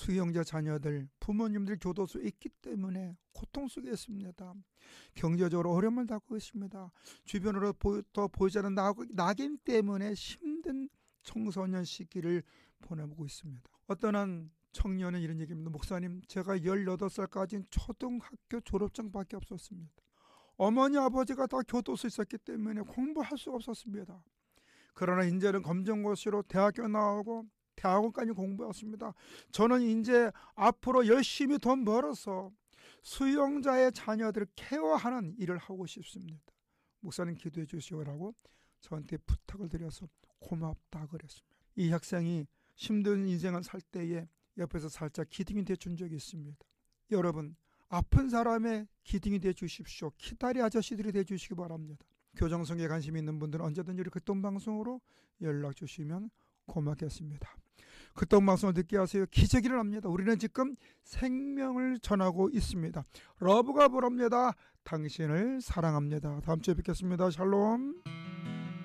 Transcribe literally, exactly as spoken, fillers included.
수용자 자녀들, 부모님들 교도소에 있기 때문에 고통 속에 있습니다. 경제적으로 어려움을 당하고 있습니다. 주변으로부터 보이지 않는 낙인 때문에 힘든 청소년 시기를 보내보고 있습니다. 어떤 한 청년은 이런 얘기입니다. 목사님, 제가 열여덟 살까지는 초등학교 졸업장밖에 없었습니다. 어머니 아버지가 다 교도소에 있었기 때문에 공부할 수가 없었습니다. 그러나 이제는 검정고시로 대학교 나오고 대학원까지 공부했습니다. 저는 이제 앞으로 열심히 돈 벌어서 수용자의 자녀들을 케어하는 일을 하고 싶습니다. 목사님 기도해 주시오라고 저한테 부탁을 드려서 고맙다 그랬습니다. 이 학생이 힘든 인생을 살 때에 옆에서 살짝 기둥이 돼준 적이 있습니다. 여러분, 아픈 사람의 기둥이 돼주십시오. 키다리 아저씨들이 돼주시기 바랍니다. 교정성에 관심 있는 분들은 언제든지 우리 극동방송으로 연락 주시면 고맙겠습니다. 극동방송을 듣게 하세요. 기적이 일어납니다. 우리는 지금 생명을 전하고 있습니다. 러브가 부릅니다. 당신을 사랑합니다. 다음 주에 뵙겠습니다. 샬롬.